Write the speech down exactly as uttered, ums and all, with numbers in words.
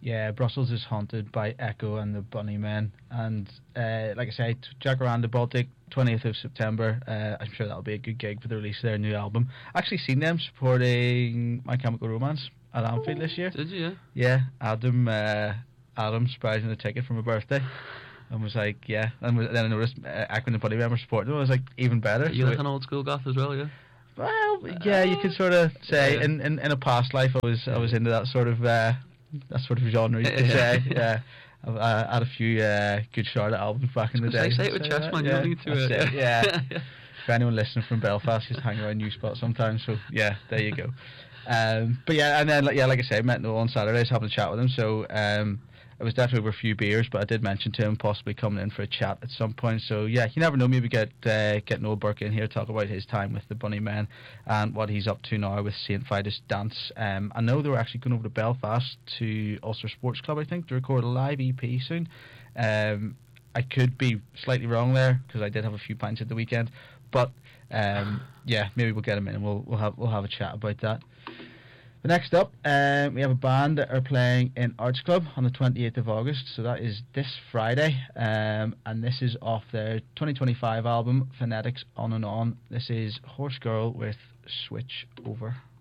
Yeah, Brussels is haunted by Echo and the Bunnymen, and uh, like I say, t- Jacaranda Baltic, twentieth of September. Uh, I'm sure that'll be a good gig for the release of their new album. I actually seen them supporting My Chemical Romance at Anfield this year. Did you? Yeah. Yeah, Adam. Uh, Adam surprised me a ticket for my birthday. And was like, yeah. And then I noticed uh, Echo and the Bunnymen were supporting them. I was like, even better. You So like it- an old school goth as well, yeah? well, yeah, you could sort of say Yeah. in, in in a past life I was I was into that sort of uh, that sort of genre. You could Yeah. say, yeah. I I had a few uh, good Charlotte albums back in the day. Say, say it with So, chest, uh, man. You yeah, don't need to. that's Uh, it, yeah. For anyone listening from Belfast, just hang around New Spot sometimes. So yeah, there you go. Um, but yeah, and then like, yeah, like I say, I met Noel on Saturdays having a chat with him. So um, it was definitely over a few beers, but I did mention to him possibly coming in for a chat at some point. So yeah, you never know. Maybe get uh, get Noel Burke in here, talk about his time with the Bunnymen and what he's up to now with Saint Vitus Dance. Um, I know they were actually going over to Belfast to Ulster Sports Club, I think, to record a live E P soon. Um, I could be slightly wrong there because I did have a few pints at the weekend, but um, yeah, maybe we'll get him in and we'll we'll have we'll have a chat about that. But next up, um, we have a band that are playing in Arts Club on the twenty-eighth of August, so that is this Friday, um, and this is off their twenty twenty-five album, Phonetics On and On. This is Horse Girl with Switch Over.